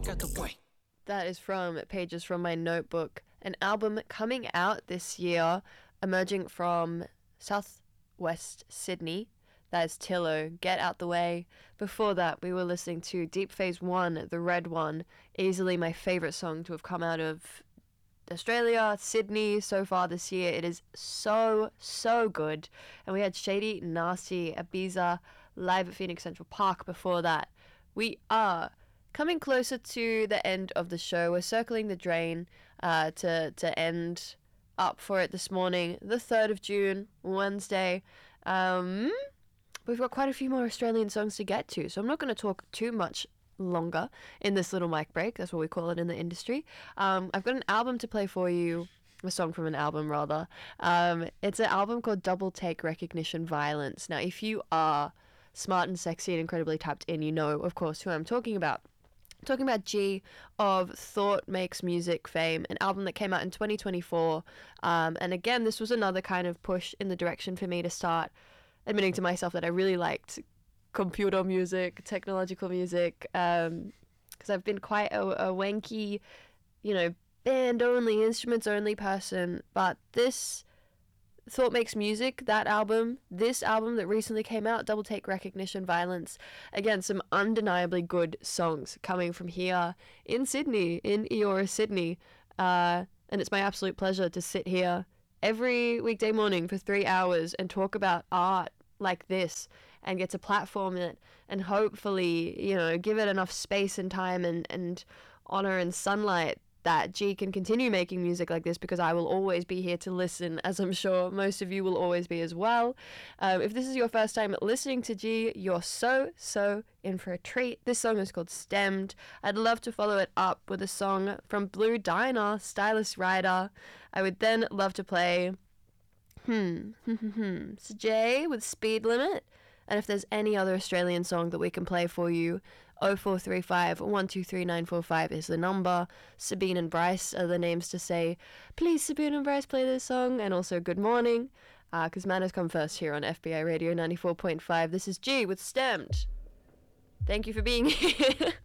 got the boy. That is from Pages from My Notebook, an album coming out this year, emerging from southwest Sydney. That is Tillo, Get Out the Way. Before that, we were listening to Deep Phase 1, The Red One, easily my favourite song to have come out of Australia, Sydney so far this year. It is so, so good. And we had Shady, Nasty, Ibiza, live at Phoenix Central Park before that. We are coming closer to the end of the show. We're circling the drain to end up for it this morning, the 3rd of June, Wednesday. We've got quite a few more Australian songs to get to, so I'm not going to talk too much longer in this little mic break. That's what we call it in the industry. I've got an album to play for you, a song from an album rather. It's an album called Double Take Recognition Violence. Now, if you are smart and sexy and incredibly tapped in, you know, of course, who I'm talking about. I'm talking about G of Thought Makes Music fame, an album that came out in 2024. And again, this was another kind of push in the direction for me to start admitting to myself that I really liked computer music, technological music, because I've been quite a wanky, you know, band only, instruments only person. But this Thought Makes Music, this album that recently came out, Double Take Recognition Violence, again, some undeniably good songs coming from here in Sydney, in Eora, Sydney. And it's my absolute pleasure to sit here every weekday morning for 3 hours and talk about art like this and get to platform it and hopefully, you know, give it enough space and time and honor and sunlight that G can continue making music like this, because I will always be here to listen, as I'm sure most of you will always be as well. If this is your first time listening to G, you're so in for a treat. This song is called Stemmed. I'd love to follow it up with a song from Blue Diner, Stylist Rider. I would then love to play so Jay with Speed Limit. And if there's any other Australian song that we can play for you, 0435 123 945 is the number. Sabine and Bryce are the names to say, please Sabine and Bryce play this song, and also good morning, because manners come first here on FBI Radio 94.5. This is G with Stemmed. Thank you for being here.